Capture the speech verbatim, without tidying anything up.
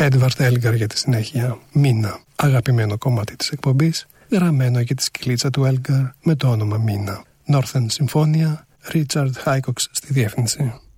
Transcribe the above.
Έντβαρντ Έλγκαρ για τη συνέχεια. Μίνα, αγαπημένο κομμάτι της εκπομπής, γραμμένο για τη σκυλίτσα του Έλγκαρ με το όνομα Μίνα. Northern Συμφώνια, Ρίτσαρντ Χάικοξ στη διεύθυνση.